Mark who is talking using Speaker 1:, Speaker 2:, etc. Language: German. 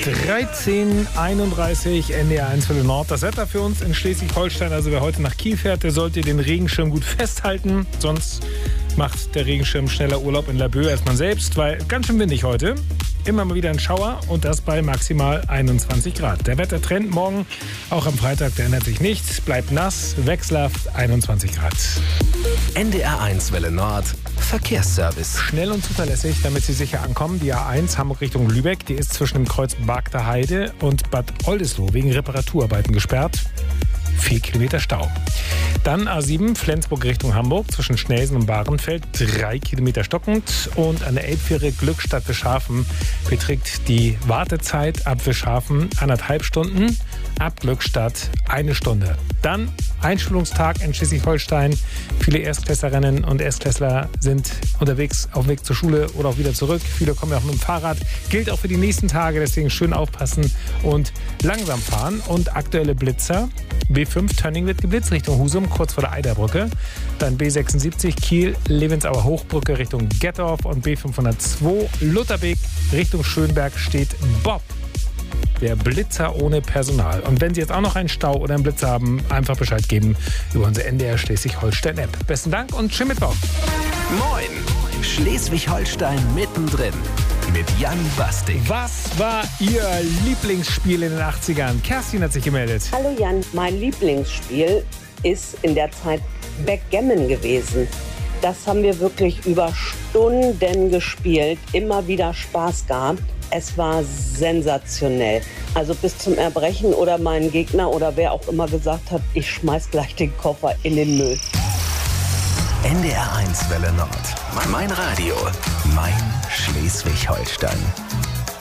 Speaker 1: 13:31 NDR1 Welle Nord. Das Wetter für uns in Schleswig-Holstein. Also wer heute nach Kiel fährt, der sollte den Regenschirm gut festhalten. Sonst macht der Regenschirm schneller Urlaub in Laboe als man selbst, weil ganz schön windig heute. Immer mal wieder ein Schauer und das bei maximal 21 Grad. Der Wettertrend morgen, auch am Freitag, der ändert sich nichts. Bleibt nass, wechselhaft 21 Grad.
Speaker 2: NDR1 Welle Nord. Verkehrsservice.
Speaker 1: Schnell und zuverlässig, damit Sie sicher ankommen. Die A1 Hamburg Richtung Lübeck, die ist zwischen dem Kreuz Bagder Heide und Bad Oldesloe wegen Reparaturarbeiten gesperrt. 4 Kilometer Stau. Dann A7 Flensburg Richtung Hamburg zwischen Schnelsen und Bahrenfeld 3 Kilometer stockend und an der Elbfähre Glückstadt Wischhafen beträgt die Wartezeit ab Wischhafen 1,5 Stunden, ab Glückstadt 1 Stunde. Dann Einschulungstag in Schleswig-Holstein. Viele Erstklässlerinnen und Erstklässler sind unterwegs auf dem Weg zur Schule oder auch wieder zurück. Viele kommen ja auch mit dem Fahrrad. Gilt auch für die nächsten Tage, deswegen schön aufpassen und langsam fahren. Und aktuelle Blitzer. B5 Tönning wird geblitzt Richtung Husum, kurz vor der Eiderbrücke. Dann B76 Kiel, Levensauer Hochbrücke Richtung Gettorf und B502 Lutherbeek Richtung Schönberg steht Bob. Der Blitzer ohne Personal. Und wenn Sie jetzt auch noch einen Stau oder einen Blitzer haben, einfach Bescheid geben über unsere NDR Schleswig-Holstein-App. Besten Dank und schönen Mittwoch.
Speaker 2: Moin! Schleswig-Holstein mittendrin. Mit Jan Bastik.
Speaker 1: Was war Ihr Lieblingsspiel in den 80ern? Kerstin hat sich gemeldet.
Speaker 3: Hallo Jan, mein Lieblingsspiel ist in der Zeit Backgammon gewesen. Das haben wir wirklich über Stunden gespielt, immer wieder Spaß gehabt. Es war sensationell. Also bis zum Erbrechen oder mein Gegner oder wer auch immer gesagt hat, ich schmeiß gleich den Koffer in den Müll.
Speaker 2: NDR1 Welle Nord. Mein Radio. Mein Schleswig-Holstein.